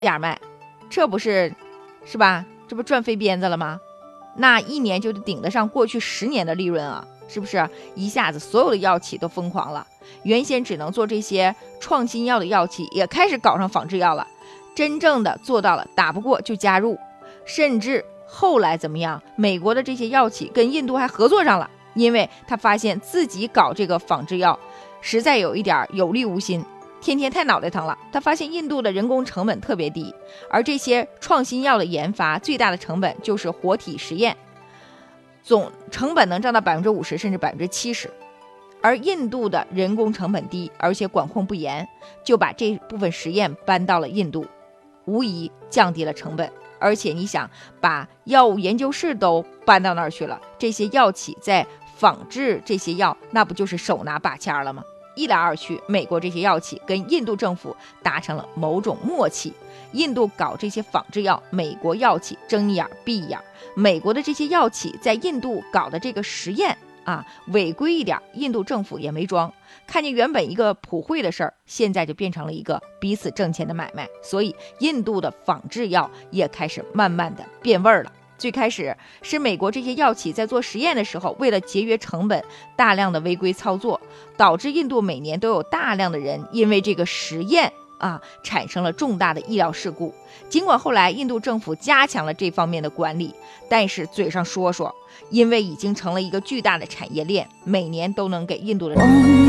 点卖，这不是吧？这不赚飞鞭子了吗？那一年就顶得上过去10年的利润啊！是不是一下子所有的药企都疯狂了？原先只能做这些创新药的药企也开始搞上仿制药了，真正的做到了打不过就加入，甚至后来怎么样？美国的这些药企跟印度还合作上了，因为他发现自己搞这个仿制药实在有一点有力无心，天天太脑袋疼了。他发现印度的人工成本特别低，而这些创新药的研发最大的成本就是活体实验，总成本能占到50%甚至70%，而印度的人工成本低，而且管控不严，就把这部分实验搬到了印度，无疑降低了成本。而且你想，把药物研究室都搬到那儿去了，这些药企在仿制这些药，那不就是手拿把掐了吗？一来二去，美国这些药企跟印度政府达成了某种默契，印度搞这些仿制药，美国药企睁一眼闭一眼，美国的这些药企在印度搞的这个实验违规一点，印度政府也没装，看见原本一个普惠的事儿，现在就变成了一个彼此挣钱的买卖，所以印度的仿制药也开始慢慢的变味儿了。最开始是美国这些药企在做实验的时候，为了节约成本，大量的违规操作，导致印度每年都有大量的人因为这个实验产生了重大的医疗事故。尽管后来印度政府加强了这方面的管理，但是嘴上说说，因为已经成了一个巨大的产业链，每年都能给印度的